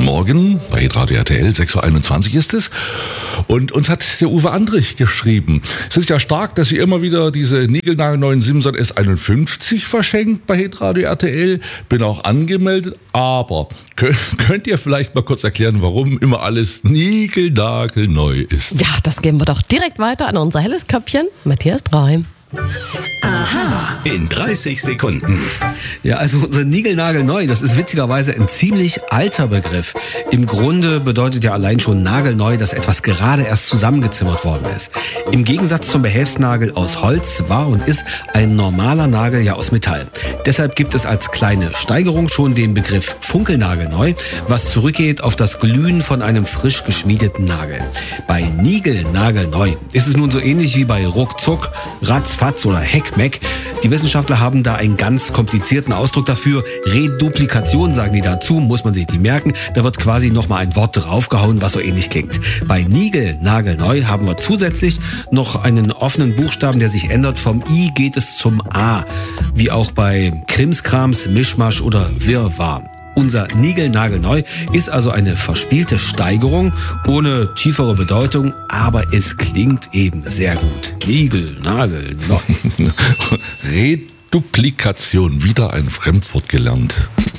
Guten Morgen, bei Radio RTL, 6.21 Uhr ist es. Und uns hat der Uwe Andrich geschrieben. Es ist ja stark, dass ihr immer wieder diese niegelnagelneuen Simson S51 verschenkt bei Radio RTL. Bin auch angemeldet, aber könnt ihr vielleicht mal kurz erklären, warum immer alles niegelnagelneu ist? Ja, das geben wir doch direkt weiter an unser helles Köpfchen, Matthias Dreim. Aha. In 30 Sekunden. Ja, also unser Niegelnagelneu, das ist witzigerweise ein ziemlich alter Begriff. Im Grunde bedeutet ja allein schon nagelneu, dass etwas gerade erst zusammengezimmert worden ist. Im Gegensatz zum Behelfsnagel aus Holz war und ist ein normaler Nagel ja aus Metall. Deshalb gibt es als kleine Steigerung schon den Begriff Funkelnagelneu, was zurückgeht auf das Glühen von einem frisch geschmiedeten Nagel. Bei Niegelnagelneu ist es nun so ähnlich wie bei Ruckzuck, Ratzfatz oder Heckmeck. Die Wissenschaftler haben da einen ganz komplizierten Ausdruck dafür. Reduplikation sagen die dazu, muss man sich nicht merken. Da wird quasi nochmal ein Wort draufgehauen, was so ähnlich klingt. Bei Niegelnagelneu haben wir zusätzlich noch einen offenen Buchstaben, der sich ändert. Vom I geht es zum A. Wie auch bei Krimskrams, Mischmasch oder Wirrwarr. Unser Niegelnagelneu ist also eine verspielte Steigerung ohne tiefere Bedeutung, aber es klingt eben sehr gut. Niegelnagelneu. Reduplikation, wieder ein Fremdwort gelernt.